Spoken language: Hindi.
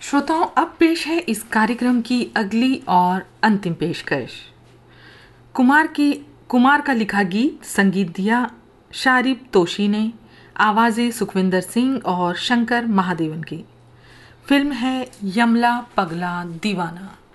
श्रोताओं, अब पेश है इस कार्यक्रम की अगली और अंतिम पेशकश। कुमार का लिखा गीत, संगीत दिया शारिब तोशी ने, आवाज़ें सुखविंदर सिंह और शंकर महादेवन की। फिल्म है यमला पगला दीवाना।